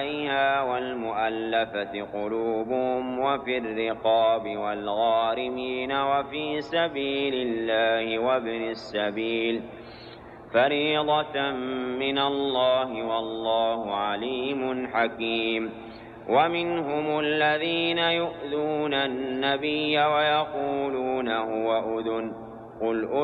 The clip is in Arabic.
عليها والمؤلفة قلوبهم وفي الرقاب والغارمين وفي سبيل الله وابن السبيل فريضة من الله والله عليم حكيم. ومنهم الذين يؤذون النبي ويقولون هو أذن قل